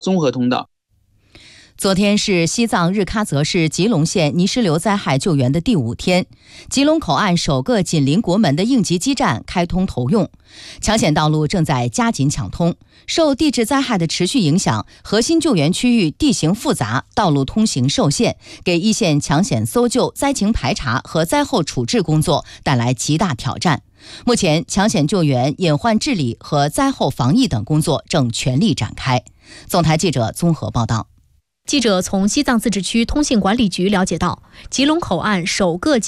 综合通道。 昨天是西藏日喀则市吉隆县泥石流灾害救援的第5天，吉隆口岸首个紧邻国门的应急基站开通投用，抢险道路正在加紧抢通。受地质灾害的持续影响，核心救援区域地形复杂，道路通行受限，给一线抢险搜救、灾情排查和灾后处置工作带来极大挑战。目前，抢险救援、隐患治理和灾后防疫等工作正全力展开。总台记者综合报道。 记者从西藏自治区通信管理局了解到，吉隆口岸首个